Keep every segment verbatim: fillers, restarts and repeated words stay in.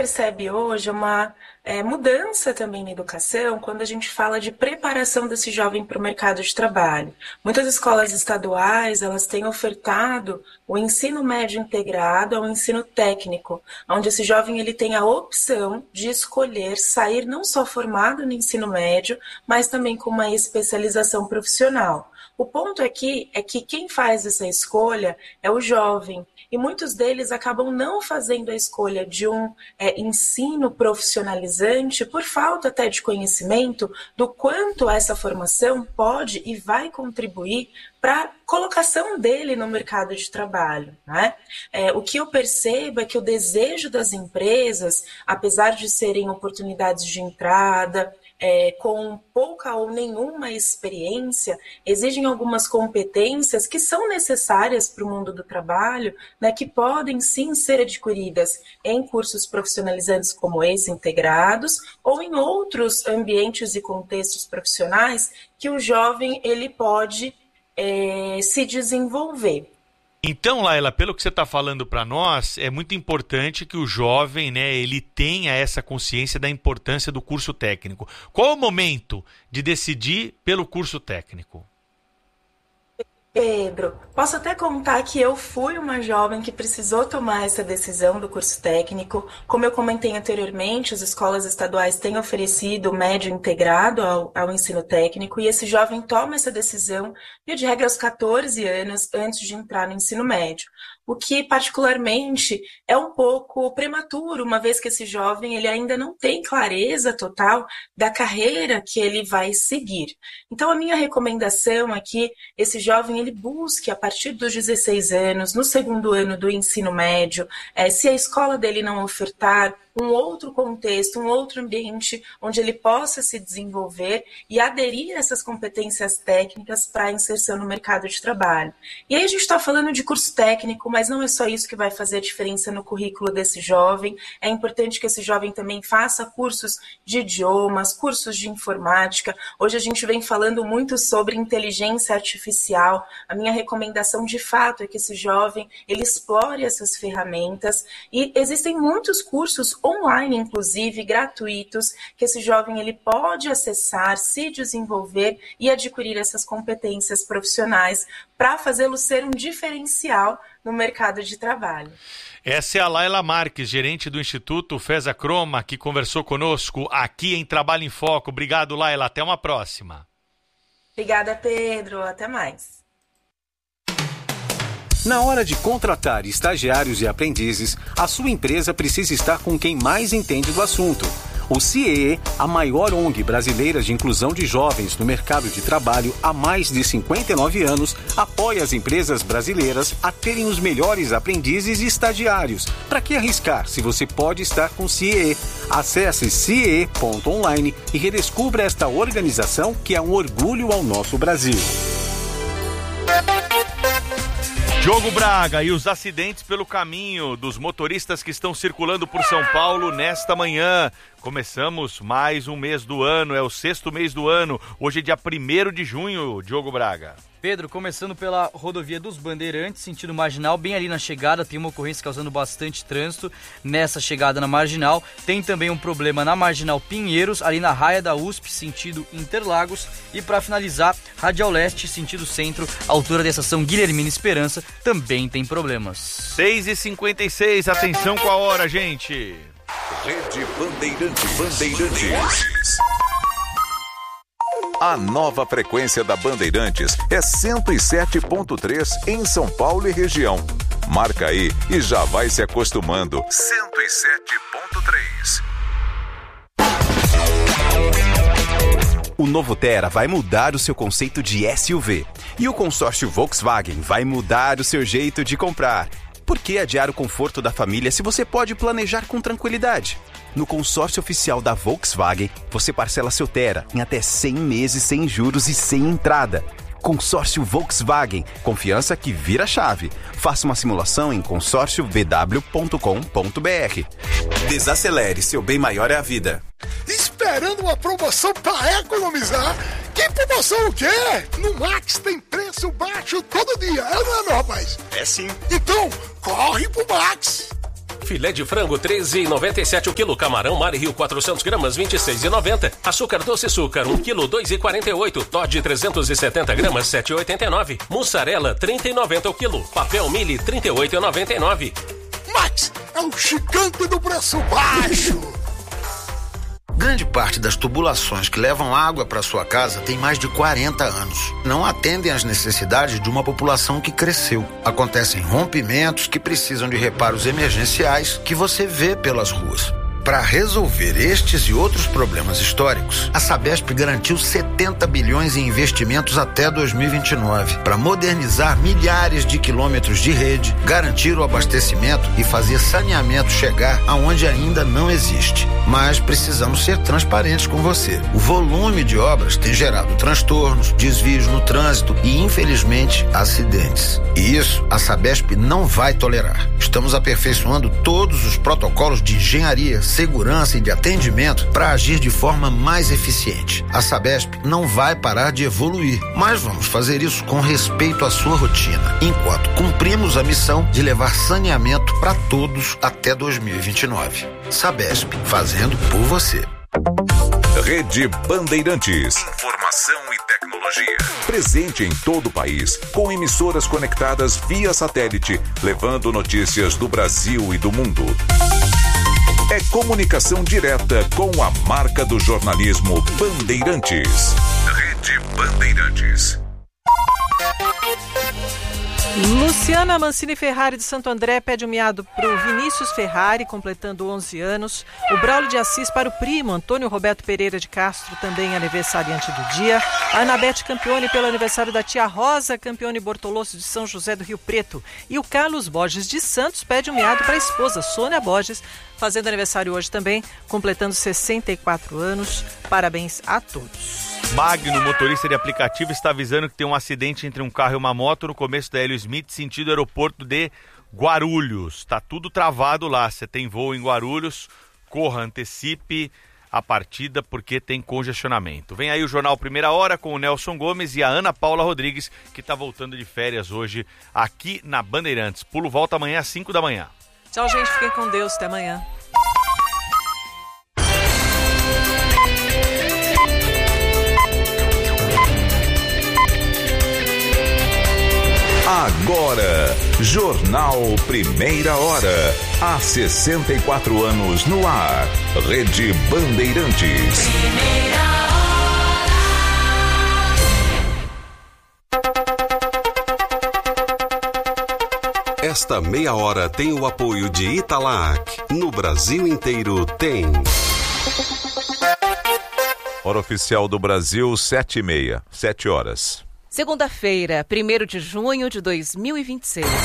percebe hoje uma é, mudança também na educação quando a gente fala de preparação desse jovem para o mercado de trabalho. Muitas escolas estaduais, elas têm ofertado o ensino médio integrado ao ensino técnico, onde esse jovem ele tem a opção de escolher sair não só formado no ensino médio, mas também com uma especialização profissional. O ponto aqui é que quem faz essa escolha é o jovem, e muitos deles acabam não fazendo a escolha de um é, ensino profissionalizante por falta até de conhecimento do quanto essa formação pode e vai contribuir para a colocação dele no mercado de trabalho, né? É, o que eu percebo é que o desejo das empresas, apesar de serem oportunidades de entrada, É, com pouca ou nenhuma experiência, exigem algumas competências que são necessárias para o mundo do trabalho, né, que podem sim ser adquiridas em cursos profissionalizantes como esse, integrados, ou em outros ambientes e contextos profissionais que o jovem ele pode é, se desenvolver. Então, Laila, pelo que você está falando para nós, é muito importante que o jovem, né, ele tenha essa consciência da importância do curso técnico. Qual é o momento de decidir pelo curso técnico? Pedro, posso até contar que eu fui uma jovem que precisou tomar essa decisão do curso técnico. Como eu comentei anteriormente, as escolas estaduais têm oferecido médio integrado ao, ao ensino técnico, e esse jovem toma essa decisão, de regra, aos catorze anos, antes de entrar no ensino médio. O que, particularmente, é um pouco prematuro, uma vez que esse jovem ele ainda não tem clareza total da carreira que ele vai seguir. Então, a minha recomendação é que esse jovem ele busque, a partir dos dezesseis anos, no segundo ano do ensino médio, é, se a escola dele não ofertar um outro contexto, um outro ambiente onde ele possa se desenvolver e aderir a essas competências técnicas para a inserção no mercado de trabalho. E aí a gente está falando de curso técnico, mas não é só isso que vai fazer a diferença no currículo desse jovem. É importante que esse jovem também faça cursos de idiomas, cursos de informática. Hoje a gente vem falando muito sobre inteligência artificial. A minha recomendação, de fato, é que esse jovem ele explore essas ferramentas, e existem muitos cursos online, inclusive, gratuitos, que esse jovem ele pode acessar, se desenvolver e adquirir essas competências profissionais para fazê-lo ser um diferencial no mercado de trabalho. Essa é a Laila Marques, gerente do Instituto Feza Croma, que conversou conosco aqui em Trabalho em Foco. Obrigado, Laila. Até uma próxima. Obrigada, Pedro. Até mais. Na hora de contratar estagiários e aprendizes, a sua empresa precisa estar com quem mais entende do assunto. O C I E, a maior O N G brasileira de inclusão de jovens no mercado de trabalho há mais de cinquenta e nove anos, apoia as empresas brasileiras a terem os melhores aprendizes e estagiários. Para que arriscar se você pode estar com o C I E? Acesse C I E ponto online e redescubra esta organização que é um orgulho ao nosso Brasil. Diogo Braga, e os acidentes pelo caminho dos motoristas que estão circulando por São Paulo nesta manhã. Começamos mais um mês do ano, é o sexto mês do ano. Hoje é dia primeiro de junho, Diogo Braga. Pedro, começando pela rodovia dos Bandeirantes, sentido Marginal, bem ali na chegada, tem uma ocorrência causando bastante trânsito nessa chegada na Marginal. Tem também um problema na Marginal Pinheiros, ali na raia da U S P, sentido Interlagos. E para finalizar, Radial Leste, sentido Centro, altura da estação Guilhermina Esperança, também tem problemas. seis e cinquenta e seis, atenção com a hora, gente. Rede Bandeirantes. Bandeirantes. A nova frequência da Bandeirantes é cento e sete ponto três em São Paulo e região. Marca aí e já vai se acostumando. cento e sete ponto três. O novo Tera vai mudar o seu conceito de S U V. E o consórcio Volkswagen vai mudar o seu jeito de comprar. Por que adiar o conforto da família se você pode planejar com tranquilidade? No consórcio oficial da Volkswagen, você parcela seu Tera em até cem meses sem juros e sem entrada. Consórcio Volkswagen, confiança que vira chave. Faça uma simulação em consórcio v w ponto com ponto b r. Desacelere, seu bem maior é a vida. Esperando uma promoção para economizar? Que promoção o quê? No Max tem preço baixo todo dia, é ou não é, meu rapaz? É sim. Então, corre pro Max! Filé de frango treze reais e noventa e sete centavos o quilo. Camarão Mari Rio quatrocentos gramas vinte e seis reais e noventa centavos. Açúcar doce açúcar um quilo dois reais e quarenta e oito centavos. Toddy trezentos e setenta gramas sete reais e oitenta e nove centavos. Mussarela trinta reais e noventa centavos o quilo. Papel Mili trinta e oito reais e noventa e nove centavos. Max é o gigante do preço baixo. Grande parte das tubulações que levam água para sua casa tem mais de quarenta anos. Não atendem às necessidades de uma população que cresceu. Acontecem rompimentos que precisam de reparos emergenciais que você vê pelas ruas. Para resolver estes e outros problemas históricos, a Sabesp garantiu setenta bilhões em investimentos até dois mil e vinte e nove para modernizar milhares de quilômetros de rede, garantir o abastecimento e fazer saneamento chegar aonde ainda não existe. Mas precisamos ser transparentes com você. O volume de obras tem gerado transtornos, desvios no trânsito e, infelizmente, acidentes. E isso a Sabesp não vai tolerar. Estamos aperfeiçoando todos os protocolos de engenharia, segurança e de atendimento para agir de forma mais eficiente. A Sabesp não vai parar de evoluir, mas vamos fazer isso com respeito à sua rotina, enquanto cumprimos a missão de levar saneamento para todos até dois mil e vinte e nove. Sabesp, fazendo por você. Rede Bandeirantes. Informação e tecnologia. Presente em todo o país, com emissoras conectadas via satélite, levando notícias do Brasil e do mundo. É comunicação direta com a marca do jornalismo Bandeirantes. Rede Bandeirantes. Luciana Mancini Ferrari de Santo André pede um miado para o Vinícius Ferrari, completando onze anos. O Braulio de Assis para o primo Antônio Roberto Pereira de Castro, também aniversariante do dia. A Anabete Campione pelo aniversário da tia Rosa Campione Bortoloso de São José do Rio Preto. E o Carlos Borges de Santos pede um miado para a esposa Sônia Borges, fazendo aniversário hoje também, completando sessenta e quatro anos. Parabéns a todos. Magno, motorista de aplicativo, está avisando que tem um acidente entre um carro e uma moto no começo da Hélio Smith, sentido aeroporto de Guarulhos. Está tudo travado lá. Você tem voo em Guarulhos, corra, antecipe a partida porque tem congestionamento. Vem aí o Jornal Primeira Hora com o Nelson Gomes e a Ana Paula Rodrigues, que está voltando de férias hoje aqui na Bandeirantes. Pulo volta amanhã às cinco da manhã. Tchau, gente. Fiquem com Deus. Até amanhã. Agora, Jornal Primeira Hora. Há sessenta e quatro anos no ar. Rede Bandeirantes. Esta meia hora tem o apoio de Italac. No Brasil inteiro tem. Hora oficial do Brasil, sete e meia, sete horas. Segunda-feira, primeiro de junho de dois mil e vinte e seis.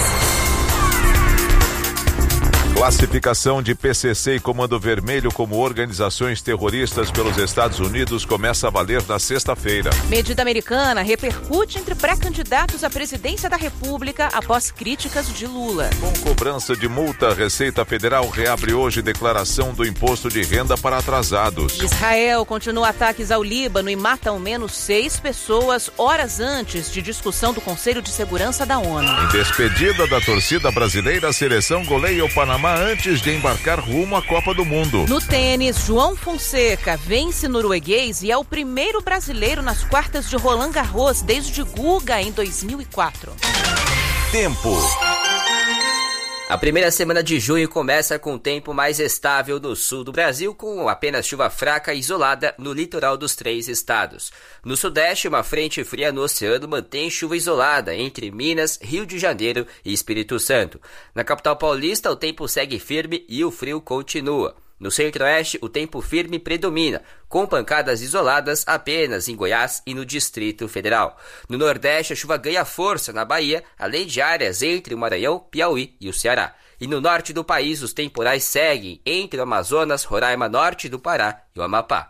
Classificação de P C C e Comando Vermelho como organizações terroristas pelos Estados Unidos começa a valer na sexta-feira. Medida americana repercute entre pré-candidatos à presidência da República após críticas de Lula. Com cobrança de multa, a Receita Federal reabre hoje declaração do imposto de renda para atrasados. Israel continua ataques ao Líbano e mata ao menos seis pessoas horas antes de discussão do Conselho de Segurança da ONU. Em despedida da torcida brasileira, a seleção goleia o Panamá antes de embarcar rumo à Copa do Mundo. No tênis, João Fonseca vence norueguês e é o primeiro brasileiro nas quartas de Roland Garros desde Guga em dois mil e quatro. Tempo. A primeira semana de junho começa com tempo mais estável no sul do Brasil, com apenas chuva fraca e isolada no litoral dos três estados. No sudeste, uma frente fria no oceano mantém chuva isolada entre Minas, Rio de Janeiro e Espírito Santo. Na capital paulista, o tempo segue firme e o frio continua. No centro-oeste, o tempo firme predomina, com pancadas isoladas apenas em Goiás e no Distrito Federal. No nordeste, a chuva ganha força na Bahia, além de áreas entre o Maranhão, Piauí e o Ceará. E no norte do país, os temporais seguem entre o Amazonas, Roraima, norte do Pará e o Amapá.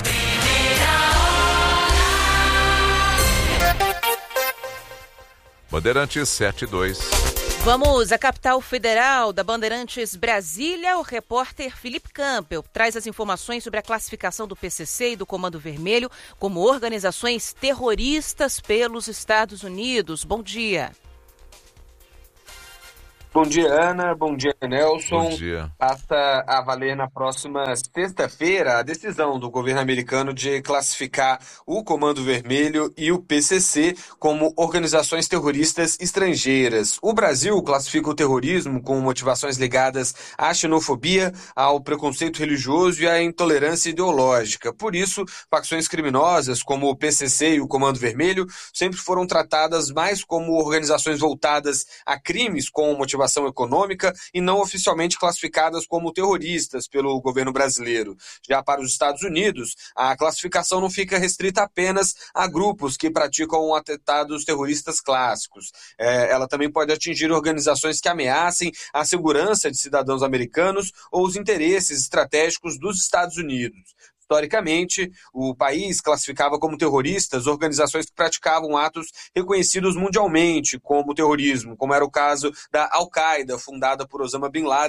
Bandeirantes sete e dois. Vamos à capital federal da Bandeirantes, Brasília. O repórter Felipe Campbell traz as informações sobre a classificação do P C C e do Comando Vermelho como organizações terroristas pelos Estados Unidos. Bom dia. Bom dia, Ana. Bom dia, Nelson. Bom dia. Passa a valer na próxima sexta-feira a decisão do governo americano de classificar o Comando Vermelho e o P C C como organizações terroristas estrangeiras. O Brasil classifica o terrorismo com motivações ligadas à xenofobia, ao preconceito religioso e à intolerância ideológica. Por isso, facções criminosas como o P C C e o Comando Vermelho sempre foram tratadas mais como organizações voltadas a crimes com motivação econômica e não oficialmente classificadas como terroristas pelo governo brasileiro. Já para os Estados Unidos, a classificação não fica restrita apenas a grupos que praticam atentados terroristas clássicos. É, ela também pode atingir organizações que ameacem a segurança de cidadãos americanos ou os interesses estratégicos dos Estados Unidos. Historicamente, o país classificava como terroristas organizações que praticavam atos reconhecidos mundialmente como terrorismo, como era o caso da Al-Qaeda, fundada por Osama Bin Laden,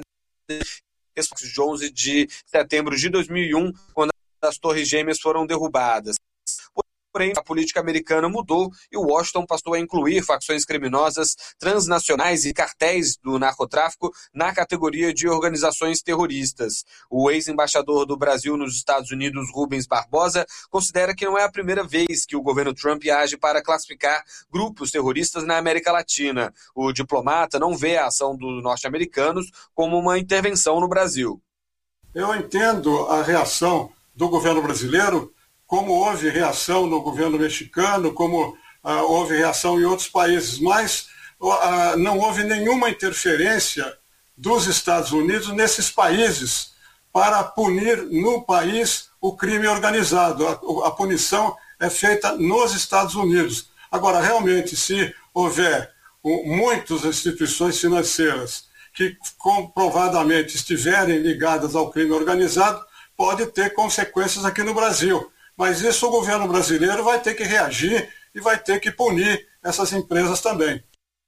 de onze de setembro de dois mil e um, quando as Torres Gêmeas foram derrubadas. Porém, a política americana mudou e Washington passou a incluir facções criminosas transnacionais e cartéis do narcotráfico na categoria de organizações terroristas. O ex-embaixador do Brasil nos Estados Unidos, Rubens Barbosa, considera que não é a primeira vez que o governo Trump age para classificar grupos terroristas na América Latina. O diplomata não vê a ação dos norte-americanos como uma intervenção no Brasil. Eu entendo a reação do governo brasileiro, como houve reação no governo mexicano, como uh, houve reação em outros países, mas uh, não houve nenhuma interferência dos Estados Unidos nesses países para punir no país o crime organizado. A, a punição é feita nos Estados Unidos. Agora, realmente, se houver uh, muitas instituições financeiras que comprovadamente estiverem ligadas ao crime organizado, pode ter consequências aqui no Brasil. Mas isso o governo brasileiro vai ter que reagir e vai ter que punir essas empresas também.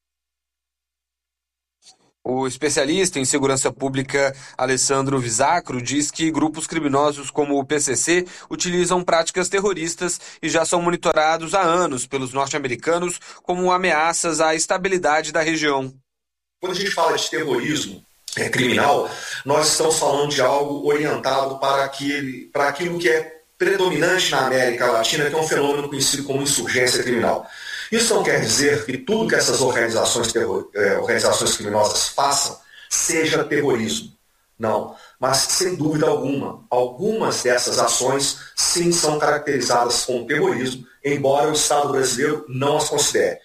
O especialista em segurança pública Alessandro Visacro diz que grupos criminosos como o P C C utilizam práticas terroristas e já são monitorados há anos pelos norte-americanos como ameaças à estabilidade da região. Quando a gente fala de terrorismo é, criminal, nós estamos falando de algo orientado para, aquele, para aquilo que é predominante na América Latina, que é um fenômeno conhecido como insurgência criminal. Isso não quer dizer que tudo que essas organizações, terror, eh, organizações criminosas façam seja terrorismo. Não, mas sem dúvida alguma, algumas dessas ações sim são caracterizadas como terrorismo, embora o Estado brasileiro não as considere.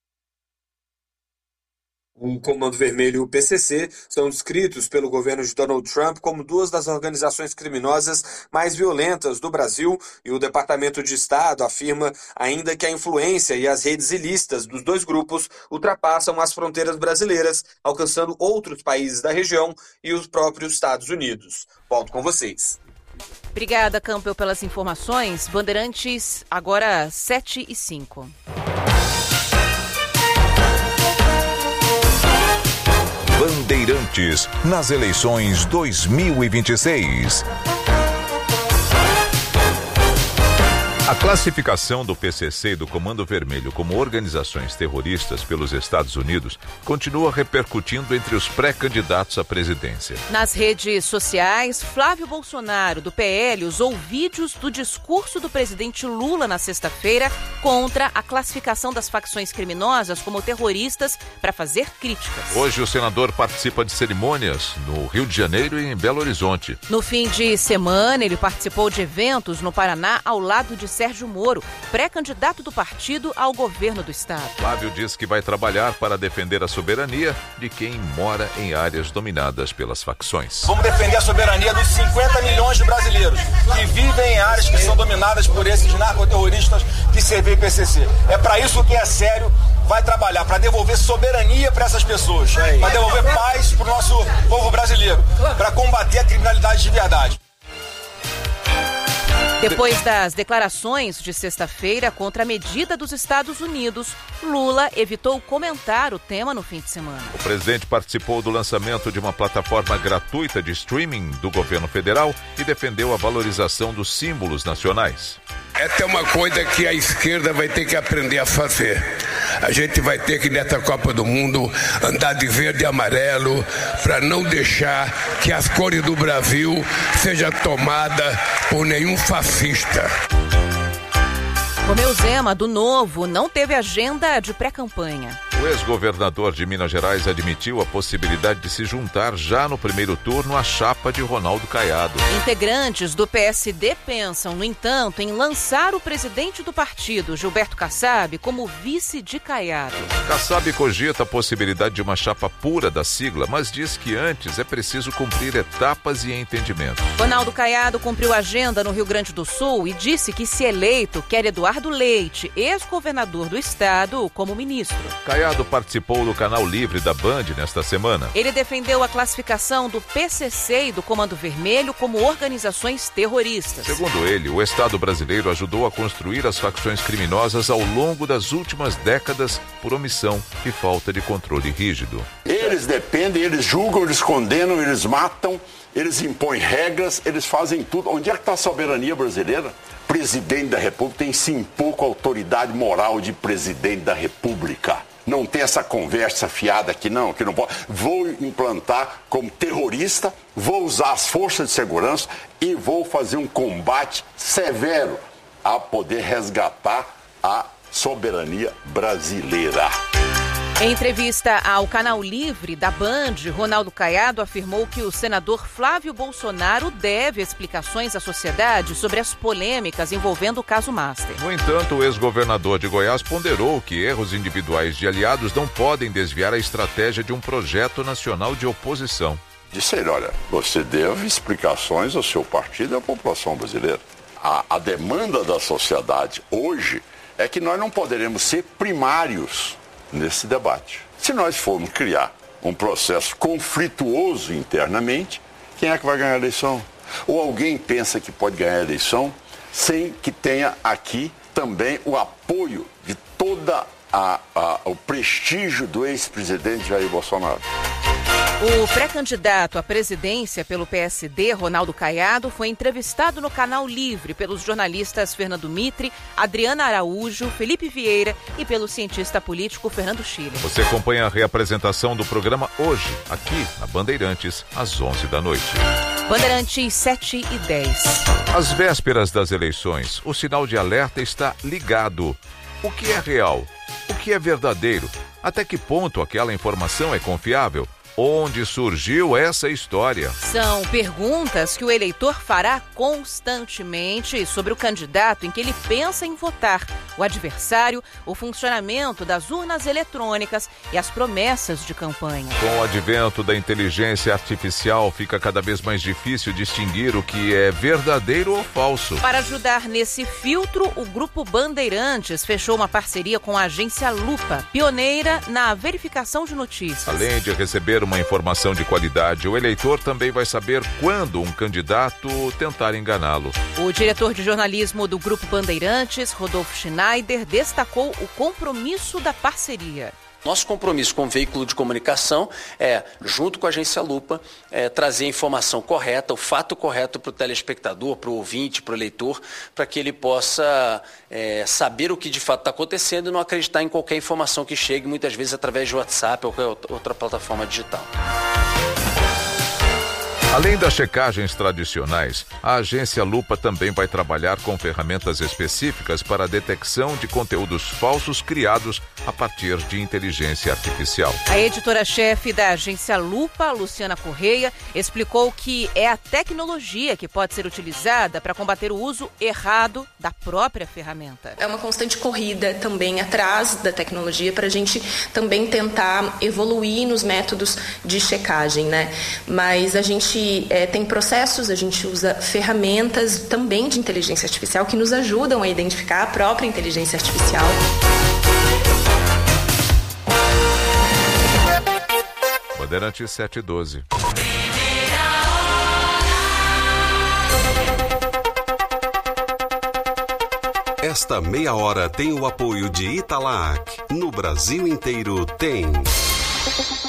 O Comando Vermelho e o P C C são descritos pelo governo de Donald Trump como duas das organizações criminosas mais violentas do Brasil, e o Departamento de Estado afirma ainda que a influência e as redes ilícitas dos dois grupos ultrapassam as fronteiras brasileiras, alcançando outros países da região e os próprios Estados Unidos. Volto com vocês. Obrigada, Campbell, pelas informações. Bandeirantes, agora sete e cinco. Bandeirantes nas eleições dois mil e vinte e seis. A classificação do P C C e do Comando Vermelho como organizações terroristas pelos Estados Unidos continua repercutindo entre os pré-candidatos à presidência. Nas redes sociais, Flávio Bolsonaro, do P L, usou vídeos do discurso do presidente Lula na sexta-feira contra a classificação das facções criminosas como terroristas para fazer críticas. Hoje o senador participa de cerimônias no Rio de Janeiro e em Belo Horizonte. No fim de semana, ele participou de eventos no Paraná ao lado de Sérgio Moro, pré-candidato do partido ao governo do estado. Flávio diz que vai trabalhar para defender a soberania de quem mora em áreas dominadas pelas facções. Vamos defender a soberania dos cinquenta milhões de brasileiros que vivem em áreas que são dominadas por esses narcoterroristas que servem P C C. É para isso que é sério, vai trabalhar para devolver soberania para essas pessoas, para devolver paz para o nosso povo brasileiro, para combater a criminalidade de verdade. Depois das declarações de sexta-feira contra a medida dos Estados Unidos, Lula evitou comentar o tema no fim de semana. O presidente participou do lançamento de uma plataforma gratuita de streaming do governo federal e defendeu a valorização dos símbolos nacionais. Essa é uma coisa que a esquerda vai ter que aprender a fazer. A gente vai ter que, nessa Copa do Mundo, andar de verde e amarelo para não deixar que as cores do Brasil sejam tomadas por nenhum fascista. Romeu Zema, do Novo, não teve agenda de pré-campanha. O ex-governador de Minas Gerais admitiu a possibilidade de se juntar já no primeiro turno à chapa de Ronaldo Caiado. Integrantes do P S D pensam, no entanto, em lançar o presidente do partido, Gilberto Kassab, como vice de Caiado. Kassab cogita a possibilidade de uma chapa pura da sigla, mas diz que antes é preciso cumprir etapas e entendimentos. Ronaldo Caiado cumpriu a agenda no Rio Grande do Sul e disse que, se eleito, quer Eduardo Leite, ex-governador do estado, como ministro. Caiado participou do Canal Livre da Band nesta semana. Ele defendeu a classificação do P C C e do Comando Vermelho como organizações terroristas. Segundo ele, o Estado brasileiro ajudou a construir as facções criminosas ao longo das últimas décadas por omissão e falta de controle rígido. Eles dependem, eles julgam, eles condenam, eles matam, eles impõem regras, eles fazem tudo. Onde é que está a soberania brasileira? Presidente da República tem sim pouco autoridade moral de presidente da República. Não tem essa conversa fiada que não, que não pode. Vou implantar como terrorista, vou usar as forças de segurança e vou fazer um combate severo a poder resgatar a soberania brasileira. Em entrevista ao Canal Livre da Band, Ronaldo Caiado afirmou que o senador Flávio Bolsonaro deve explicações à sociedade sobre as polêmicas envolvendo o caso Master. No entanto, o ex-governador de Goiás ponderou que erros individuais de aliados não podem desviar a estratégia de um projeto nacional de oposição. Disse ele, olha, você deve explicações ao seu partido e à população brasileira. A, a demanda da sociedade hoje é que nós não poderemos ser primários nesse debate. Se nós formos criar um processo conflituoso internamente, quem é que vai ganhar a eleição? Ou alguém pensa que pode ganhar a eleição sem que tenha aqui também o apoio de toda a, a, o prestígio do ex-presidente Jair Bolsonaro? O pré-candidato à presidência pelo P S D, Ronaldo Caiado, foi entrevistado no Canal Livre pelos jornalistas Fernando Mitre, Adriana Araújo, Felipe Vieira e pelo cientista político Fernando Schiller. Você acompanha a reapresentação do programa hoje, aqui na Bandeirantes, às onze da noite. Bandeirantes sete e dez. Às vésperas das eleições, o sinal de alerta está ligado. O que é real? O que é verdadeiro? Até que ponto aquela informação é confiável? Onde surgiu essa história? São perguntas que o eleitor fará constantemente sobre o candidato em que ele pensa em votar, o adversário, o funcionamento das urnas eletrônicas e as promessas de campanha. Com o advento da inteligência artificial, fica cada vez mais difícil distinguir o que é verdadeiro ou falso. Para ajudar nesse filtro, o Grupo Bandeirantes fechou uma parceria com a agência Lupa, pioneira na verificação de notícias. Além de receber uma informação de qualidade, o eleitor também vai saber quando um candidato tentar enganá-lo. O diretor de jornalismo do Grupo Bandeirantes, Rodolfo Schneider, destacou o compromisso da parceria. Nosso compromisso com o veículo de comunicação é, junto com a agência Lupa, é, trazer a informação correta, o fato correto para o telespectador, para o ouvinte, para o eleitor, para que ele possa é, saber o que de fato está acontecendo e não acreditar em qualquer informação que chegue, muitas vezes através de WhatsApp ou qualquer outra plataforma digital. Além das checagens tradicionais, a agência Lupa também vai trabalhar com ferramentas específicas para a detecção de conteúdos falsos criados a partir de inteligência artificial. A editora-chefe da agência Lupa, Luciana Correia, explicou que é a tecnologia que pode ser utilizada para combater o uso errado da própria ferramenta. É uma constante corrida também atrás da tecnologia para a gente também tentar evoluir nos métodos de checagem, né? Mas a gente É, tem processos, a gente usa ferramentas também de inteligência artificial que nos ajudam a identificar a própria inteligência artificial. Bandeirantes sete e doze. Esta meia hora tem o apoio de Italac. No Brasil inteiro tem.